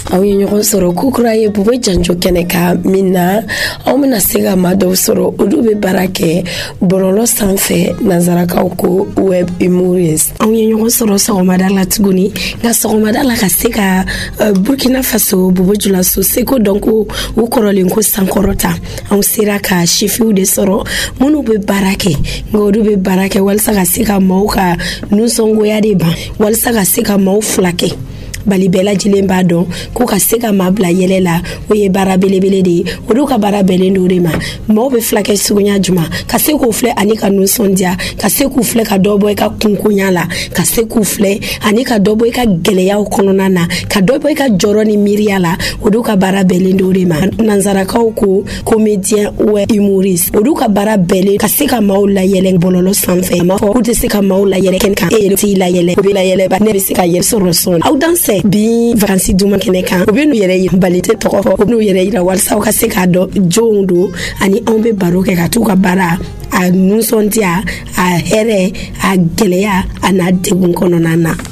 aw ye ɲɔgɔn sɔrɔ kukura ye Bubo Janjo kɛnɛ ka min na aw bɛna se ka maa dɔw sɔrɔ olu bɛ baara kɛ bɔlɔlɔ sanfɛ nanzarakaw ko web humorist. Aw ye ɲɔgɔn sɔrɔ sɔgɔmada la tuguni nka sɔgɔmada la ka se ka Burkina Faso Bubo Julaso seko dɔn ko u kɔrɔlen ko sankɔrɔta anw sera ka chifiw de sɔrɔ minnu bɛ baara kɛ nka olu bɛ baara kɛ walasa ka se ka maaw ka nusɔngoya de ban walasa ka se ka maaw fila kɛ bali bɛɛ lajɛlen b'a dɔn ko ka se ka maa bila yɛlɛ la o ye baara belebele de ye olu ka baara bɛnnen do de ma maaw bɛ filakɛ suguya juma ka se k'u filɛ ani ka nusɔndiya ka se k'u filɛ ka dɔ bɔ i ka kunkonya la ka se k'u filɛ ani ka dɔ bɔ i ka gɛlɛyaw kɔnɔna na ka dɔ bɔ i ka jɔrɔ ni miiriya la olu ka baara bɛnnen do de ma nanzarakaw ko comédien ou humoriste olu ka baara bɛnnen ka se ka maaw layɛlɛ bɔlɔlɔ sanfɛ ma fɔ k'u tɛ se ka maaw layɛlɛ kɛnɛ kan e yɛrɛ t'i layɛlɛ o bɛ layɛlɛ ba ne bɛ se ka yɛrɛ sɔrɔ sɔn aw dan bi vacances duma kɛnɛ kan u bɛ n'u yɛrɛ yira bali tɛ tɔgɔ fɔ u bɛ n'u yɛrɛ yira walasa u ka se k'a dɔn jɔnw don ani anw bɛ baro kɛ ka t'u ka baara a nusɔndiya a hɛrɛ a gɛlɛya a n'a degun kɔnɔna na.